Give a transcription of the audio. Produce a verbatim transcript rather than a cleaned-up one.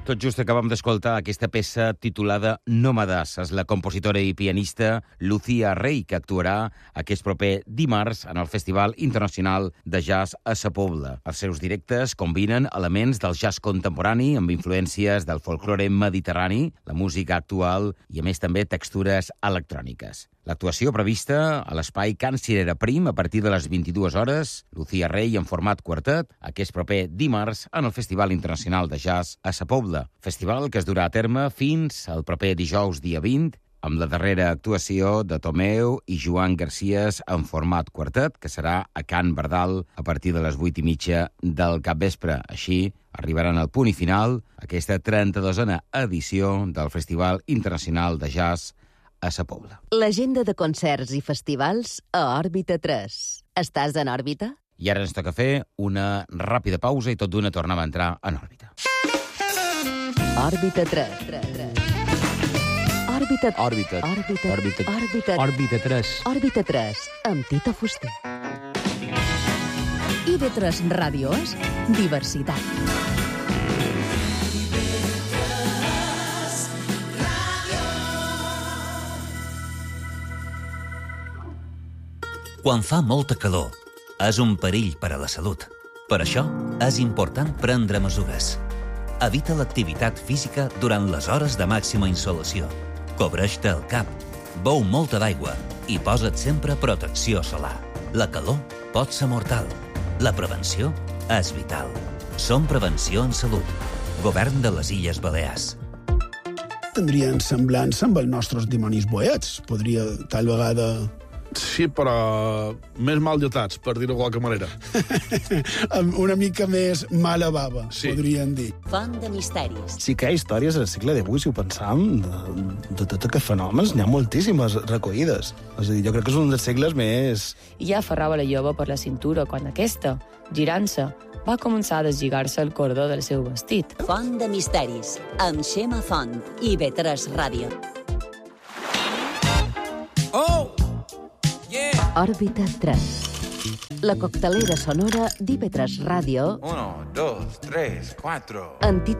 Tot just acabem d'escoltar aquesta peça titulada Nómadas. És la compositora i pianista Lucía Rey, que actuarà aquest proper dimarts en el Festival Internacional de Jazz a Sa Pobla. Els seus directes combinen elements del jazz contemporani amb influències del folklore mediterrani, la música actual i, a més, també textures electròniques. L'actuació prevista a l'espai Can Cirera Prim a partir de les vint-i-dues hores, Lucía Rey en format quartet, aquest proper dimarts en el Festival Internacional de Jazz a Sa Pobla. Festival que es durà a terme fins al proper dijous dia vint, amb la darrera actuació de Tomeu i Joan Garcías en format quartet, que serà a Can Bardal a partir de les vuit i mitja del capvespre. Així arribaran al punt i final aquesta trenta-dosena edició del Festival Internacional de Jazz a Sa Pobla. L'agenda de concerts i festivals a Òrbita tres. Estàs en òrbita? I ara ens toca fer una ràpida pausa i tot d'una tornem a entrar en òrbita. Òrbita tres. Òrbita... Òrbita. Òrbita... Òrbita. Òrbita... Òrbita tres. Òrbita tres, amb Tito Fuster. I ve tres Ràdio és diversitat. Quan fa molta calor, és un perill per a la salut. Per això, és important prendre mesures. Evita l'activitat física durant les hores de màxima insolació. Cobreix-te el cap, beu molta d'aigua i posa't sempre protecció solar. La calor pot ser mortal. La prevenció és vital. Som Prevenció en Salut. Govern de les Illes Balears. Tindrien semblança amb els nostres dimonis boets. Podria, tal vegada... Sí, però més mal dotats, per dir-ho de qualque manera. Amb una mica més mala bava, sí. Podrien dir. Font de misteris. Sí que hi ha històries al segle divuit, si ho pensam, de, de tot aquests fenòmens, n'hi ha moltíssimes recollides. És a dir, jo crec que és un dels segles més... I ja aferrava la jove per la cintura quan aquesta, girant-se, va començar a deslligar-se el cordó del seu vestit. Font de misteris, amb Xema Font i ve tres Ràdio. Oh! Òrbita tres. La coctelera sonora d'I V tres Ràdio Uno, dos, tres, cuatro. en Tito